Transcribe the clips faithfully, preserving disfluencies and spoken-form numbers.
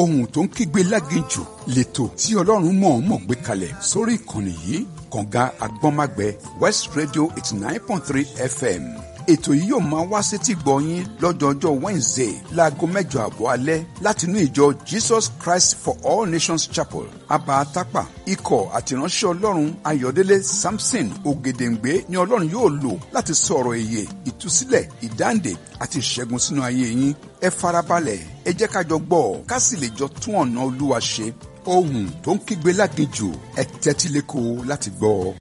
ohun tó ń kígbe láginjù lẹ́tọ̀ tí ọlọ́run mọ̀ọ́mọ̀ gbé kalẹ̀ sórí ìkànnì yìí kànga agbọ́nmágbẹ́ West Radio eighty nine point three F M. ètò yìí yóò máa wá sétí gbọ̀nyín lọ́jọ́jọ́ Wednesday láago mẹ́jọ àbọ̀ alẹ́ látinú ìjọ Jesus Christ for All Nations Chapel abatapa. ikọ̀ àtìránṣẹ́ ọlọ́run Ayọ̀délé Samson Ògèdèǹgbé ni ọlọ́run yóò lò láti sọ̀rọ̀ èyè ìtúsílẹ̀ ìdáǹdè àti ìṣẹ́gun sínú ayé yín. ẹ farabalẹ̀ ẹ jẹ́ ká jọ gbọ́ ká sì lè jọ tún ọ̀nà Olúwa ṣe. ohun tó ń kígbe láginjù ẹ tẹ́tí lẹ́kọ̀ọ́ láti gbọ́.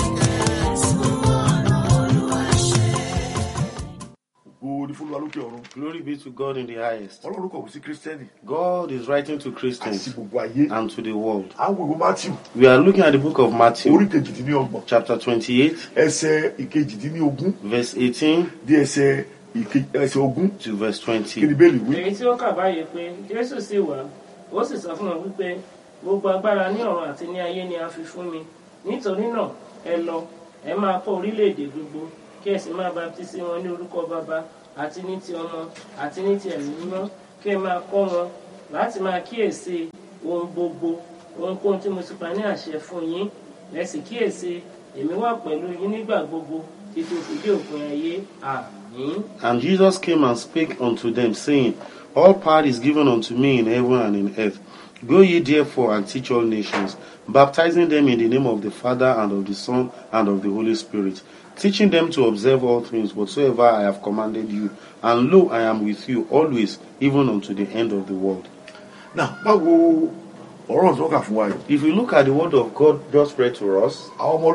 Glory be to God in the highest. Christian. God is writing to Christians and to the world. Matthew. We are looking at the book of Matthew, chapter twenty-eight, verse eighteen to verse twenty. Èyí tí ó kà báyìí pé Jésù sì wá, ó sì sọ fún wọn wípé gbogbo agbára ní ọ̀run àti ní ayé ni a fi fún mi. Nítorí náà ẹ lọ, ẹ máa kọ́ orílẹ̀-èdè gbogbo, kí ẹ sì máa baptisi wọn ní orúkọ Baba àti ní ti Ọmọ àti ní ti Ẹ̀mí Mímọ́, kí ẹ máa kọ́ wọn láti máa kíyèsí ohun gbogbo ohunkóhun tí mo ti pa ní àṣẹ fún yín. Ẹ sì kíyèsí èmi wà pẹ̀lú yín nígbà gbogbo títí ó fi dé òpin ayé. Àmín. And Jesus came and spake unto them, saying, All power is given unto me in heaven and in earth. Go ye therefore and teach all nations, baptizing them in the name of the Father and of the Son and of the Holy Spirit, teaching them to observe all things whatsoever I have commanded you. And lo, I am with you always, even unto the end of the world. Now, if we look at the word of God just read to us,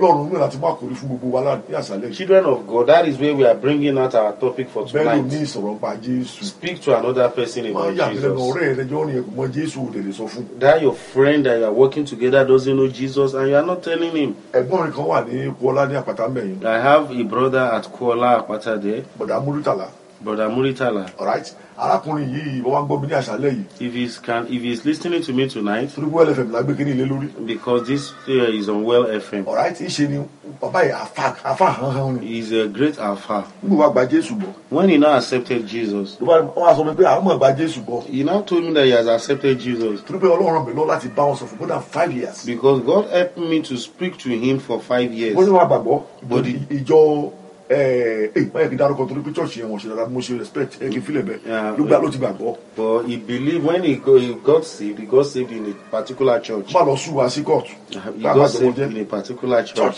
children of God, that is where we are bringing out our topic for tonight. Speak to another person about Jesus. That your friend that you are working together doesn't know Jesus and you are not telling him. I have a brother at Kuala Apata there. Brother Muritala. All right. If he's can, if he's listening to me tonight, because this uh, is on Well F M. All right. He's a great alpha. When he now accepted Jesus, he now told me that he has accepted Jesus because God helped me to speak to him for five years. But he, Eh, eh, but he believed when he got saved, he got saved in a particular church. He got saved in a particular church.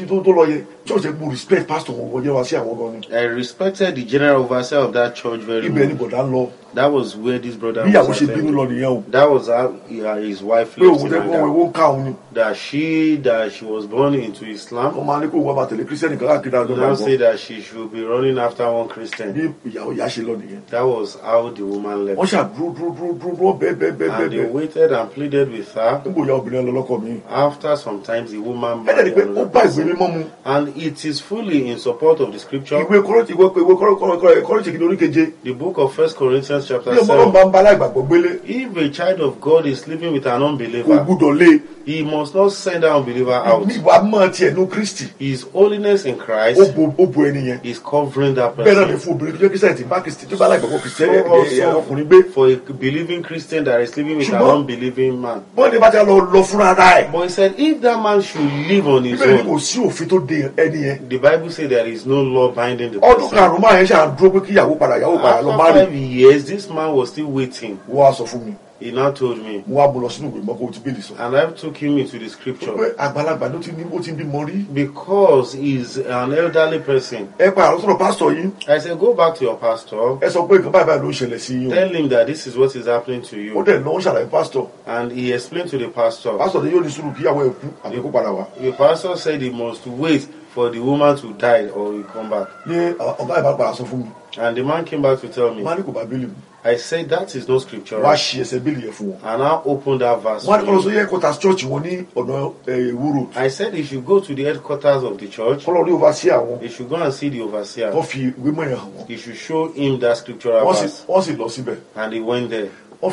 I respected the general overseer of that church very much. That was where this brother was attending. That was how he, uh, his wife left him. That she that she was born into Islam. Now say that she should be running after one Christian. That was how the woman left. And they waited and pleaded with her. After some time, the woman married another person. And it is fully in support of the scripture. The book of First Corinthians chapter seven. If a child of God is living with an unbeliever, he must not send that unbeliever out. His holiness in Christ is covering that person. So also for a believing Christian that is living with an unbelieving man. But he said if that man should live on his own, the Bible says there is no law binding the person. After five years, this man was still waiting. He now told me, and I took him into the scripture because he's an elderly person. I said, go back to your pastor, tell him that this is what is happening to you. And he explained to the pastor. The pastor said he must wait for the woman to die or he come back. And the man came back to tell me. I said that is not scriptural. And I opened that verse. I said if you go to the headquarters of the church, you should go and see the overseer. You should show him that scriptural verse. And he went there. When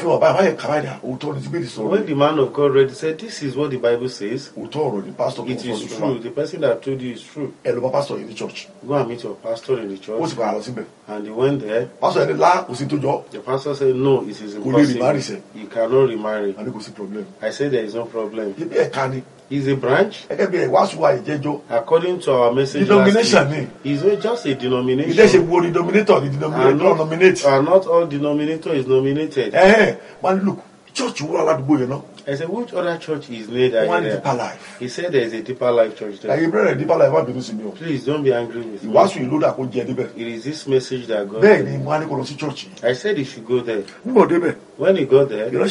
the man of God read, he said, this is what the Bible says. It is true. The person that told you is true. Go and meet your pastor in the church. And he went there. The pastor said, no, it is impossible. You cannot remarry. I said, there is no problem. He's a branch. According to our message last week, he's just a denomination. And not, and not all denominator is nominated. Look, church, I said, which other church is near that? One Deeper Life. He said there is a Deeper Life church there. Please don't be angry with me. It is this message that God said. I said he should go there. When he got there, the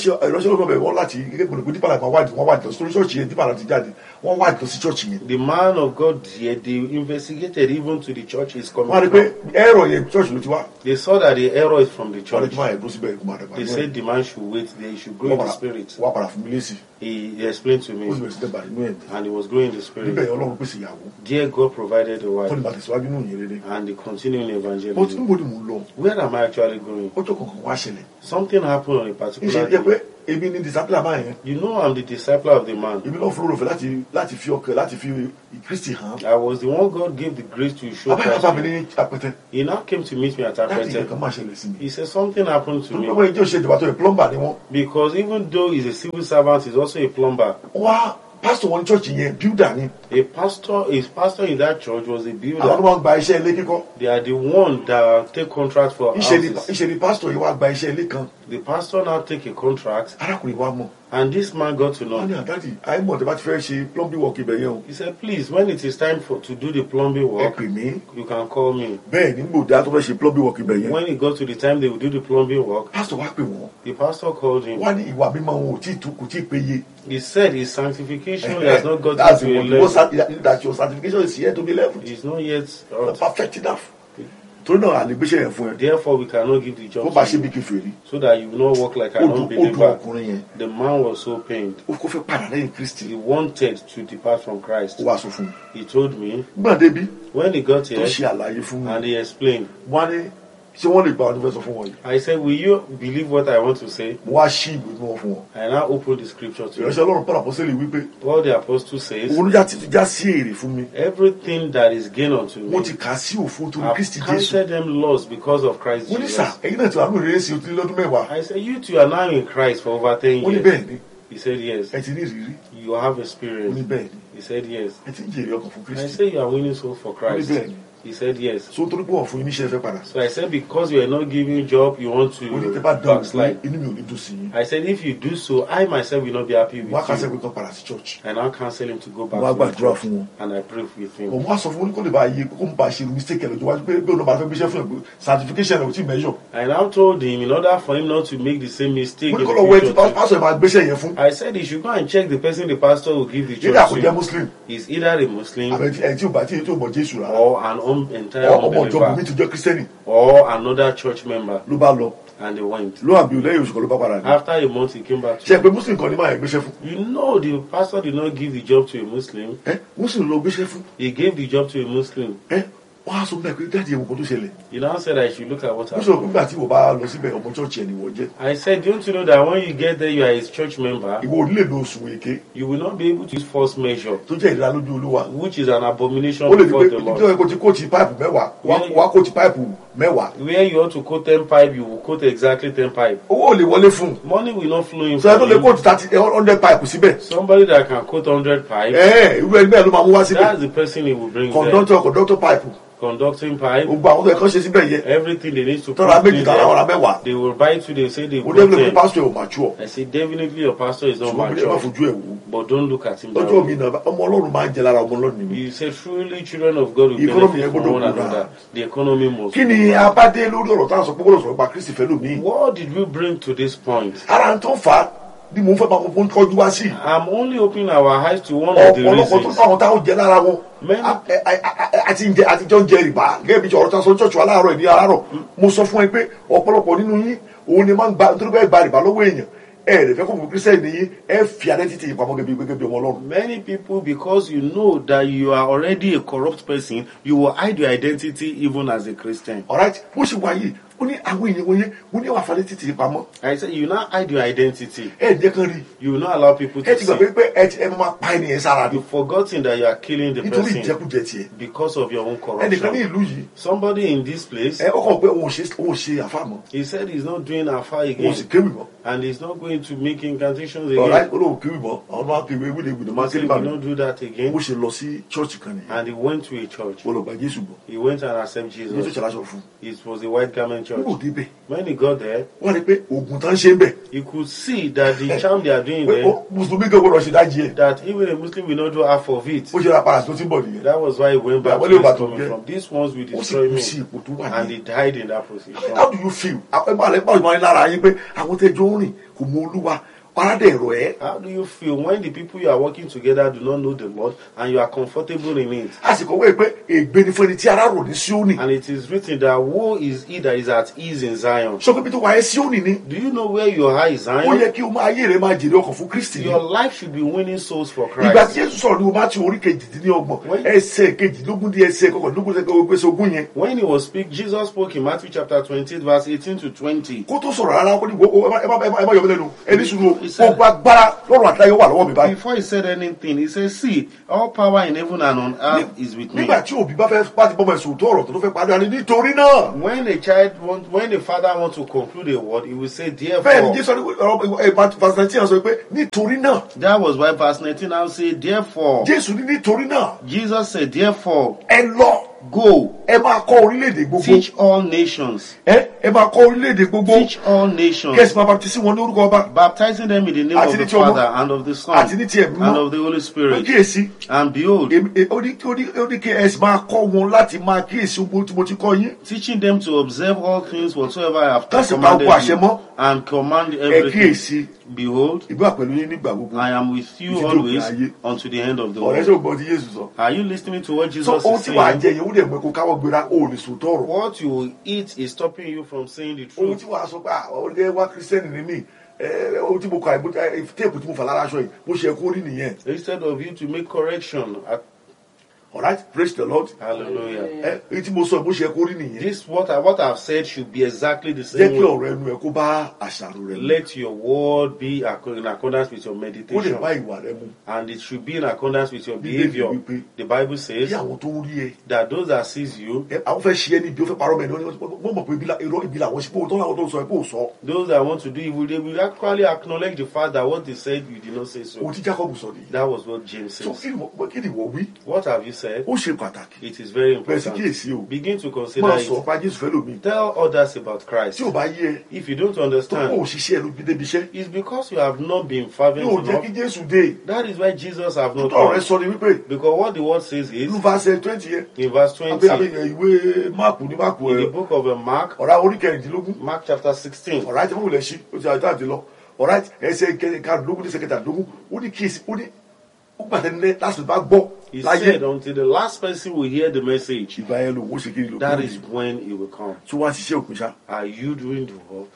man of God here, they investigated even to the church is coming from. They saw that the error is from the church. They said the man should wait there, he should grow in the spirit. He, he explained to me, and he was growing in the spirit. Dear God provided a wife, and they continue in evangelism. Where am I actually going? Something happened on a particular day. You know I'm the disciple of the man. I was the one God gave the grace to show Christ. He now came to meet me at Apete. He said something happened to me. Because even though he's a civil servant, he's also a plumber. Pastor one church in builder. A pastor, a pastor in that church was a builder. They are the one that take contract for houses. The pastor now take a contract. And this man got to know. He said, please, when it is time for to do the plumbing work, you can call me. When it got to the time they will do the plumbing work, the pastor called him. He said his sanctification has not got to a level. That your sanctification is yet to be leveled. It's not yet uh, perfect enough. Therefore, we cannot give the job to you, so that you will not walk like an unbeliever. The man was so pained. He wanted to depart from Christ. He told me, when he got here, and he explained, I said, will you believe what I want to say? I now open the scripture to you. What the apostle says, everything that is gain unto me, I've counted them lost because of Christ Jesus. I said, you two are now in Christ for over ten years. He said, yes. You have experience. He said, yes. I said, you are winning souls for Christ. He said yes. So I said, because you are not giving job, you want to backslide. I said, if you do so, I myself will not be happy with you. And I'll cancel him to go back to the church. And I pray with him. And I told him, in order for him not to make the same mistake in the future, I said he should go and check the person the pastor will give the church to. He's either a Muslim or an entire unbeliever or another church member. And they went. After a month, he came back to me. You know, the pastor did not give the job to a Muslim. He gave the job to a Muslim. You now said I should look at what happened. I said, don't you know that when you get there, you are his church member? You will not be able to use false measure, which is an abomination before the Lord. Where you ought to quote ten pipe, you will quote exactly ten pipe. Money will not flow in. So I don't quote hundred pipe. Somebody that can quote hundred pipe, that's the person he will bring. Conductor, conductor pipe. Conducting pipe, everything they need to put in there, they will buy to, they say they will put in. I say, definitely your pastor is not mature, but don't look at him that way. You say, truly children of God will benefit from one another. The economy must. What did we bring to this point? I'm only opening our eyes to one of the reasons. Many, many people, because you know that you are already a corrupt person, you will hide your identity even as a Christian. Alright? ó ní àwọn èèyàn wọ̀nyẹn mo ní wàá falẹ̀ títì pamọ́. I said you now hide your identity. ẹ jẹ́ kan rí. You will not allow people to ẹ ti see. gbà pé ẹ ti ẹ máa pa ènìyàn sára ni. You've forgotten that you are killing the nítorí person ìjẹkújẹ tiẹ̀. because of your own ẹnìkan ní corruption. ìlú yìí. Somebody in this place, ẹ ọkọ pé òun ò ṣe òun ò ṣe àfàmọ́. he said he's not doing afa òun again sì kéwì mọ́. and he's not going to make incantations ọ̀rá again. olóhùn kéwì mọ́ àwọn máa kéwì ewúlé ìwé máa He said kéwì he bá will mi. not do that again. bó ṣe lọ sí chọ́ọ̀chì kan nìyẹn. And he went to a church. ó lọ gba Jésù gbọ́. He went and accepted ní tó Jesus. ṣe aláṣọ fún. It was a white garment church. nígbà òde bẹ̀ When he got there, wọ́n rí pé oògùn tán ṣe ń bẹ̀. he could see that the charm they are doing pé there, ó mùsùlùmí gan gbọdọ̀ ṣe dájí ẹ̀. that even a Muslim will not do half of it. ó ṣe ra padà tó ti ń bọ̀ nìyẹn. That was why he went back Well, to you where back he's to coming there. from. These ones will ó sì destroy kú me. sí ipò tó wà And ní. he died in that position. how do you feel? ẹ máa lẹ báwo ni wọ́n lára yín pé àwọn tẹ́jọ́ ń rìn kò mọ Olúwa aládé ẹ̀rọ ẹ̀. How do you feel when the people you are working together do not know the Lord and you are comfortable in it? àsìkò wẹ̀ pé ègbé ni fún ẹni tí ara rò ní Síónì. And it is written that woe is he that is at ease in Zion. sọ pé bí tó wà ẹ́ Síónì ni. Do you know where your eye is ó Zion? yẹ kí o máa ayé rẹ máa jèrè ọkàn fún Kristi ni. Your life should be winning souls for ìgbà tí Christ. Jésù sọ̀rọ̀ ní o máa ti orí kejìdínlọ́gbọ̀n When- ẹsẹ̀ kejìdínlógún di ẹsẹ̀ kọkàndínlógún ẹsẹ̀ gbèsè ogún yẹn. When he was speaking, Jesus spoke in Matthew chapter twenty-eight, verse eighteen to twenty. kó tó sọ̀rọ̀ rárá kó ní wo ẹ má ẹ má ẹ má ẹ má yọ mí lẹ́nu ẹni sùúrù He said- gbogbo agbára lọ́rùn àtayọ wà lọ́wọ́ mi báyìí. Before he said anything, he said, see, all power in heaven and on earth is with me. nígbà tí òbí bá fẹ́ bá ti bọ́mọ ẹ̀sùn tó ọ̀rọ̀ tó ló fẹ́ padà ní nítorí náà. When a child want, when a father wants to conclude a word, he will say, bẹ́ẹ̀ ni therefore. Jésù ọ̀rọ̀ verse nineteen sọ pé nítorí náà. That was why verse nineteen now say, therefore. Jésù ní nítorí náà. Jesus said, therefore, ẹ lọ go, ẹ máa kọ́ orílẹ̀-èdè gbogbo. teach all nations. ẹ ẹ máa kọ́ orílẹ̀-èdè gbogbo. Teach all nations. kẹ́sì máa baptisi wọn ní orúkọ ọba. Baptizing them in the name Àti of ní the ti ọmọ. Father and of the Son Àti ní ti ẹ̀mí and mímọ́. of the Holy ó Spirit. kíyèsí. And behold, Èmi- è- ó ní ó ní ó ní kí ẹ sì máa kọ́ wọn láti máa kíyèsí ogun tí mo ti kọ́ yín. teaching them to observe all things whatsoever I have Kásì máa commanded kó àṣẹ you, mọ́. and command ẹ everything. kíyèsí. Behold, ìgbà pẹ̀lú yín nígbà gbogbo. I am with you Títí dòpin always ayé. unto the end of the ọ̀rẹ́ world. sọ gbọ́n ti Jésù sọ. Are you listening to what so Jesus ohun is tí wàá saying? jẹ yẹn ó dẹ̀ mú ẹ̀kọ́ káwọ́ gbéra ó lè sòótọ́ ọ̀rọ̀. What you will eat is stopping you from saying the ohun truth. tí wàá sọ pé ah ọ̀rẹ́ wá kírísítẹ́nì ní mí ẹ ohun tí mo kọ àìbó téèpù tí mo fà lára aṣọ yìí bó ṣe kó rí nìyẹn. Instead of you to make correction, at, alright praise the Lord. hallelujah. ẹ èyí tí mo sọ bó ṣe kó rí nìyẹn. This what I what I've said should be exactly the jẹ́ same kí way. ọ̀rọ̀ ẹnu ẹ kó bá àṣàrò rẹ mu. Let your word be acco- in accordance with your kó lè meditation, bá ìwà rẹ mu. and it should be in accordance with your Bíbélì behavior. wípé The Bible bí says àwọn tó ń rí ẹ that those that sees you, ẹ, àwọn fẹ́ ṣe ẹ níbi ó fẹ́ parọ́ mẹ́rin wọ́n mọ̀ pé ibi la- irọ́ ibi làwọn ṣe pé òótọ́ làwọn tó ń sọ ẹ pé ò sọ. those that want to do evil, they will actually acknowledge the fact that what they said you did not say so. ohun tí Jacob sọ nìyí. That was what James so says. kí ni wọ́n- kí ni wọ́n wí. What have you said? ó ṣe pàtàkì. It is very bẹ̀rẹ̀ sí important. kíyèsí o. Begin to consider máa sọ it. pa Jésù fẹ́ lómi. Tell others about Christ. tí ò bá yé ẹ If you don't tó kó understand, òṣìṣẹ́ ẹ ló gbé débi iṣẹ́. it's because you have not been fervent yóò jẹ́ kí enough. Jésù dé. That is why Jesus have not tọ́ ọ̀rẹ́ come. sọ ni wípé Because what the word says is, inú verse twenty yẹn in verse àbí twenty, àbí ìwé máàkù ní máàkù in the ẹ book of uh, Mark, ọ̀rá orí kẹrìndínlógún Mark chapter sixteen, ọ̀rá tí wọ́n lè ṣí ó ti àjọ àti lọ ọ̀rá ẹsẹ̀ kẹrìndínlógún ní ẹsẹ̀ kẹtàdínlógún ó ní kíyèsí ó ní ó gbàtẹ́ ní láti bá gbọ́ he láyé said, until the last person will hear the message, ìgbà yẹn ló wọ́n ṣe kiri ló that is when he will come. tí wọ́n á ṣiṣẹ́ òpin ṣá. Are you doing the work?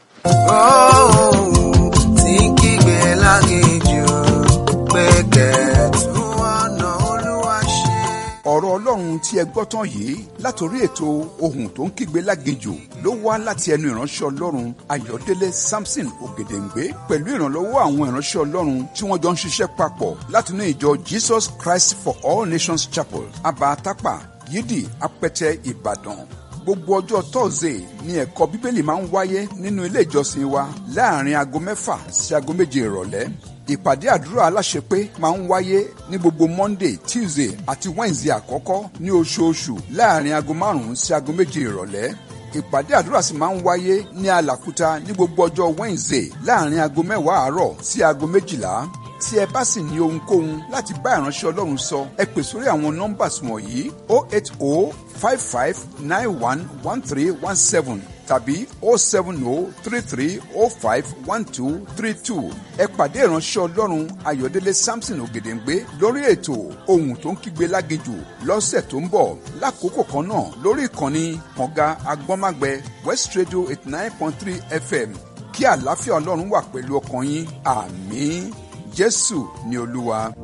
tí kígbe lágéjù pé kẹ̀tù ọ̀nà Olúwa ṣe. ọ̀rọ̀ ọlọ́run tí ẹ gbọ́ tán yìí látòrí ètò ohun tó ń kígbe láginjù ló wá láti ẹnu ìránṣẹ́ ọlọ́run ayọ̀délé samson ògèdèǹgbé pẹ̀lú ìrànlọ́wọ́ àwọn ìránṣẹ́ ọlọ́run tí wọ́n jọ ń ṣiṣẹ́ papọ̀ látinú ìjọ jesus christ for all nations chapel abatapa yídì apẹtẹ ìbàdàn. gbogbo ọjọ́ tọ́sídẹ̀ẹ́ ni ẹ̀kọ́ bíbélì máa ń wáyé nínú ilé ìjọsìn wa láàrin aago mẹ́fà sí aago méje ìrọ̀lẹ́. ìpàdé àdúrà aláṣepé máa ń wáyé ní gbogbo monday tuesday àti wednesday àkọ́kọ́ ní oṣooṣù láàrin aago márùn-ún sí aago méje ìrọ̀lẹ́. ìpàdé àdúrà sì máa ń wáyé ní alàkúta ní gbogbo ọjọ́ wednesday láàrin aago mẹ́wàá àárọ̀ sí aago méjìlá. tí ẹ bá sì ní ohunkóhun láti bá ìránṣẹ́ ọlọ́run sọ ẹ pè sórí àwọn nọ́mbà wọ̀nyí oh eight oh five five nine one one three one seven tàbí oh seven oh three three oh five one two three two. ẹ pàdé ìránṣẹ́ ọlọ́run ayọ̀délé samson ògèdèǹgbé lórí ètò ohun tó ń kígbe láginjù lọ́sẹ̀ tó ń bọ̀ lákòókò kan náà lórí ìkànnì kànga agbọ́nmágbẹ west radio eighty nine point three f m kí àlàáfíà ọlọ́run wà pẹ̀lú ọkàn yín àmín jésù ni olúwa.